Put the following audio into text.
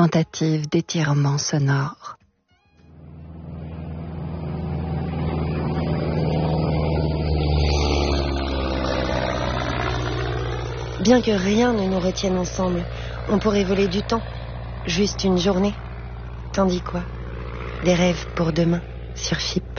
tentative d'étirement sonore. Bien que rien ne nous retienne ensemble, on pourrait voler du temps, juste une journée. Tandis quoi? Des rêves pour demain, sur FIP.